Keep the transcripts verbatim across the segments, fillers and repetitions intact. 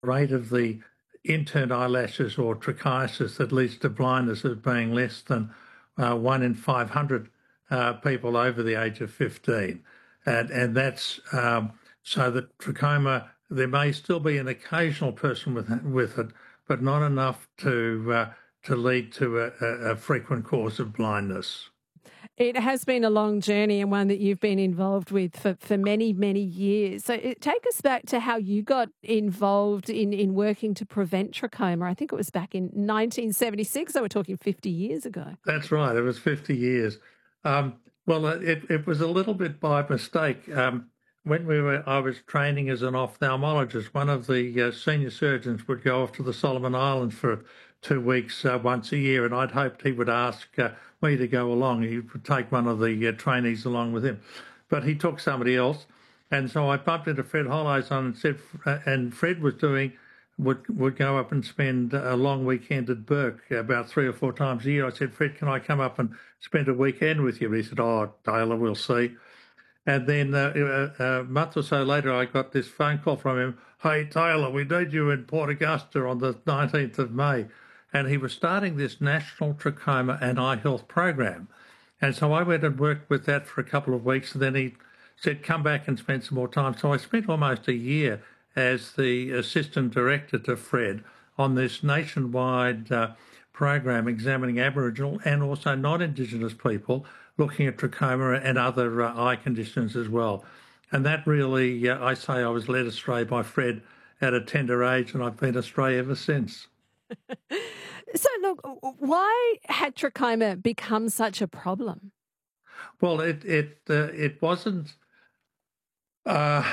rate of the inturned eyelashes or trichiasis that leads to blindness as being less than uh, one in five hundred uh, people over the age of fifteen. And, and that's um, so that trachoma, there may still be an occasional person with, with it, but not enough to, uh, to lead to a, a, a frequent cause of blindness. It has been a long journey and one that you've been involved with for, for many, many years. So it, take us back to how you got involved in, in working to prevent trachoma. I think it was back in nineteen seventy-six, so we're talking fifty years ago. That's right, it was fifty years. Um, well, it, it was a little bit by mistake. Um, when we were, I was training as an ophthalmologist. One of the uh, senior surgeons would go off to the Solomon Islands for two weeks uh, once a year, and I'd hoped he would ask uh, me to go along. He would take one of the uh, trainees along with him, but he took somebody else, and so I bumped into Fred Hollows on and said, uh, and Fred was doing would would go up and spend a long weekend at Burke about three or four times a year. I said, Fred, can I come up and spend a weekend with you? He said, oh, Taylor, we'll see. And then uh, a month or so later, I got this phone call from him. Hey, Taylor, we need you in Port Augusta on the nineteenth of May. And he was starting this National Trachoma and Eye Health Program. And so I went and worked with that for a couple of weeks. And then he said, come back and spend some more time. So I spent almost a year as the assistant director to Fred on this nationwide uh, program examining Aboriginal and also non-Indigenous people, looking at trachoma and other uh, eye conditions as well. And that really, uh, I say I was led astray by Fred at a tender age, and I've been astray ever since. So, look, why had trachoma become such a problem? Well, it it uh, it wasn't. Uh,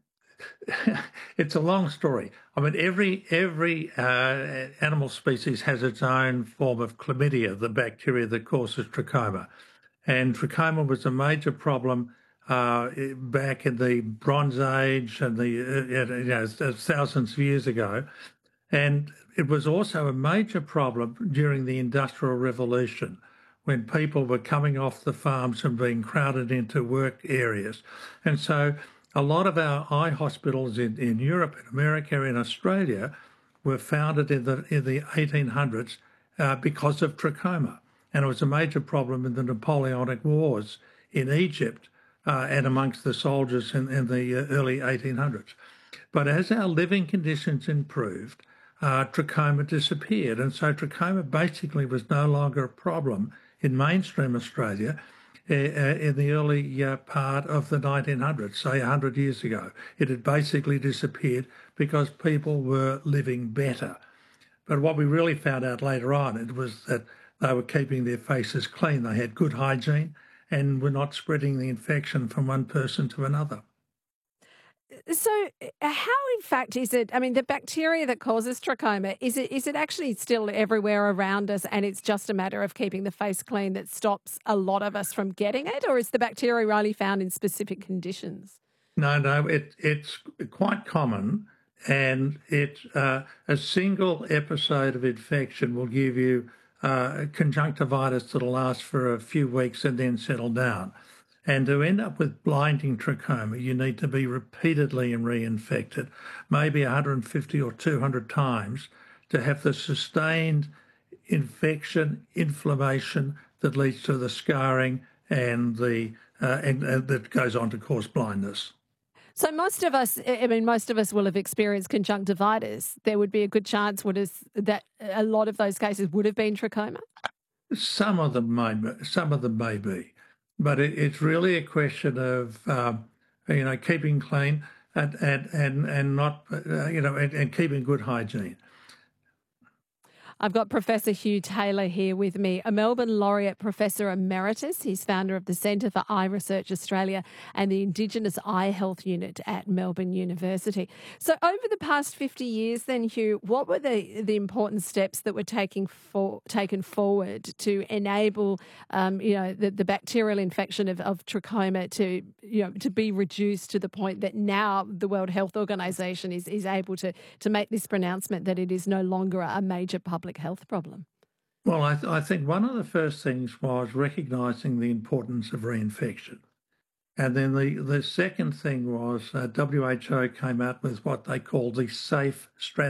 it's a long story. I mean, every every uh, animal species has its own form of chlamydia, the bacteria that causes trachoma, and trachoma was a major problem uh, back in the Bronze Age and the uh, you know thousands of years ago, and it was also a major problem during the Industrial Revolution, when people were coming off the farms and being crowded into work areas. And so a lot of our eye hospitals in, in Europe, in America, in Australia were founded in the in the eighteen hundreds uh, because of trachoma. And it was a major problem in the Napoleonic Wars in Egypt uh, and amongst the soldiers in, in the early eighteen hundreds. But as our living conditions improved, uh, trachoma disappeared. And so trachoma basically was no longer a problem in mainstream Australia uh, in the early uh, part of the nineteen hundreds, say one hundred years ago. It had basically disappeared because people were living better. But what we really found out later on, it was that they were keeping their faces clean. They had good hygiene and were not spreading the infection from one person to another. So how, in fact, is it, I mean, the bacteria that causes trachoma, is it is it actually still everywhere around us and it's just a matter of keeping the face clean that stops a lot of us from getting it? Or is the bacteria only found in specific conditions? No, no, it, it's quite common, and it uh, a single episode of infection will give you uh, conjunctivitis that'll last for a few weeks and then settle down. And to end up with blinding trachoma, you need to be repeatedly reinfected, maybe one hundred fifty or two hundred times, to have the sustained infection, inflammation that leads to the scarring and the uh, and, and that goes on to cause blindness. So most of us, I mean, most of us will have experienced conjunctivitis. There would be a good chance would have, that a lot of those cases would have been trachoma? Some of them may, some of them may be. But it, it's really a question of, um, you know, keeping clean and and and, and not, uh, you know, and, and keeping good hygiene. I've got Professor Hugh Taylor here with me, a Melbourne Laureate Professor Emeritus. He's founder of the Centre for Eye Research Australia and the Indigenous Eye Health Unit at Melbourne University. So over the past fifty years then, Hugh, what were the, the important steps that were taking for, taken forward to enable, um, you know, the, the bacterial infection of, of trachoma to, you know, to be reduced to the point that now the World Health Organization is, is able to, to make this pronouncement that it is no longer a major public health problem? Well, I, th- I think one of the first things was recognising the importance of reinfection. And then the, the second thing was uh, W H O came out with what they call the SAFE strategy.